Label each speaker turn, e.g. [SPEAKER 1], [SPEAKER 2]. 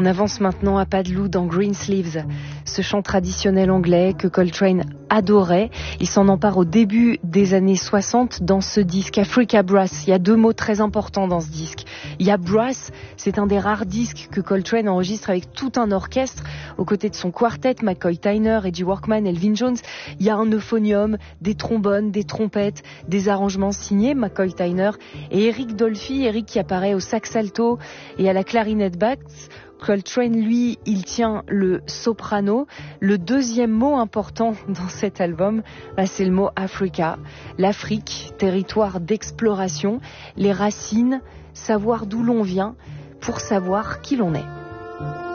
[SPEAKER 1] On avance maintenant à pas de loup dans Greensleeves, ce chant traditionnel anglais que Coltrane adorait. Il s'en empare au début des années 60 dans ce disque Africa Brass. Il y a deux mots très importants dans ce disque. Il y a brass, c'est un des rares disques que Coltrane enregistre avec tout un orchestre aux côtés de son quartet, McCoy Tyner, Reggie Workman, Elvin Jones. Il y a un euphonium, des trombones, des trompettes, des arrangements signés McCoy Tyner et Eric Dolphy, Eric qui apparaît au sax alto et à la clarinette basse. Coltrane, lui, il tient le soprano. Le deuxième mot important dans cet album, c'est le mot Africa. L'Afrique, territoire d'exploration, les racines, savoir d'où l'on vient pour savoir qui l'on est.